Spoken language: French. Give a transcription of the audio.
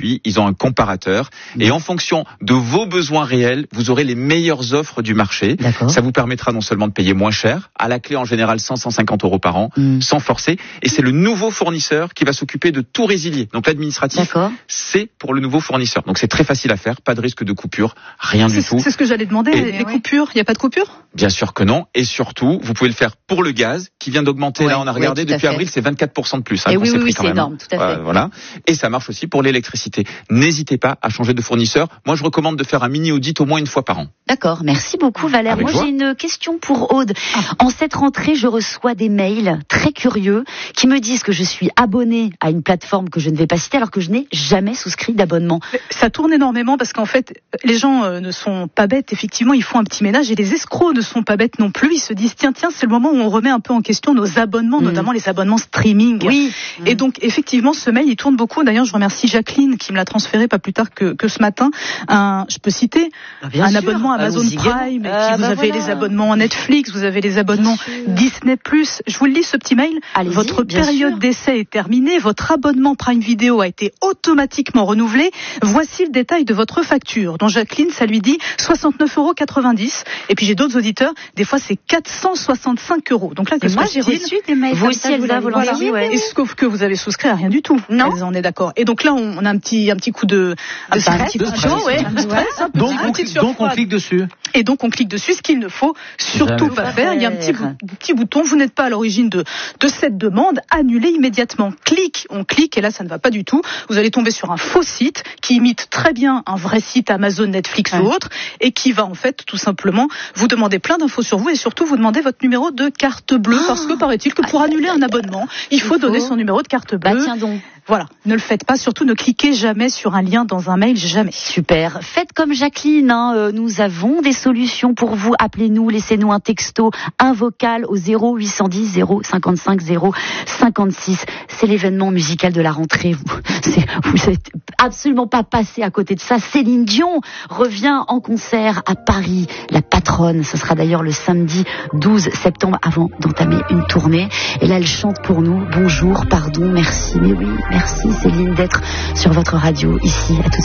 gratuit. Ils ont un comparateur. Et en fonction de vos besoins réels, vous aurez les meilleures offres du marché. D'accord. Ça vous permettra non seulement de payer moins cher, à la clé en général 150 € par an, sans forcer. Et c'est le nouveau fournisseur qui va s'occuper de tout résilier. Donc l'administratif, c'est pour le nouveau fournisseur. Donc c'est très facile à faire, pas de risque de coupure, rien du tout. C'est ce que j'allais demander, les coupures, il n'y a pas de coupure ? Bien sûr que non. Et surtout, vous pouvez le faire pour le gaz, qui vient d'augmenter. Là, on a regardé, depuis avril, c'est 24% de plus. Et oui, c'est énorme, tout à fait. Voilà. Et ça marche aussi pour l'électricité. N'hésitez pas à changer de fournisseur. Moi, je recommande de faire un mini audit au moins une fois par an. D'accord, merci beaucoup Valère. Moi j'ai une question pour Aude. En cette rentrée, je reçois des mails très curieux qui me disent que je suis abonnée à une plateforme que je ne vais pas citer alors que je n'ai jamais souscrit d'abonnement. Ça tourne énormément parce qu'en fait, les gens ne sont pas bêtes, effectivement, ils font un petit ménage et les escrocs ne sont pas bêtes non plus. Ils se disent tiens, c'est le moment où on remet un peu en question nos abonnements, notamment les abonnements streaming. Oui. Et donc effectivement, ce mail, il tourne beaucoup. D'ailleurs, je remercie Jacqueline qui me l'a transféré pas plus tard que ce matin. Je peux citer un abonnement Amazon Prime, vous avez les abonnements Netflix, vous avez les abonnements Disney+. Je vous le lis ce petit mail. Allez-y, votre période d'essai est terminée, votre abonnement Prime Video a été automatiquement renouvelé. Voici le détail de votre facture. Donc Jacqueline, ça lui dit 69,90 €. Et puis j'ai d'autres auditeurs, des fois c'est 465 €. Donc là, que moi j'ai reçu des mails. Vous aussi, Elsa, vous l'avez dit, Et sauf que vous avez souscrit à rien du tout. Non. On est d'accord. Et donc là, on a un petit coup de stress. Donc on clique dessus. Et donc on clique dessus, ce qu'il ne faut surtout pas faire. Il y a un petit bouton, vous n'êtes pas à l'origine de cette demande, annulez immédiatement. On clique et là ça ne va pas du tout. Vous allez tomber sur un faux site qui imite très bien un vrai site Amazon, Netflix ou autre et qui va en fait tout simplement vous demander plein d'infos sur vous et surtout vous demander votre numéro de carte bleue parce que paraît-il que pour annuler un abonnement, il faut donner son numéro de carte bleue. Tiens donc. Voilà, ne le faites pas, surtout ne cliquez jamais sur un lien dans un mail, jamais. Super, faites comme Jacqueline, nous avons des solutions pour vous, appelez-nous, laissez-nous un texto, un vocal au 0810 055 056, c'est l'événement musical de la rentrée, vous n'êtes absolument pas passé à côté de ça. Céline Dion revient en concert à Paris, la patronne, ce sera d'ailleurs le samedi 12 septembre avant d'entamer une tournée, et là elle chante pour nous, bonjour, pardon, merci, mais oui, merci Céline d'être sur votre radio ici, à tout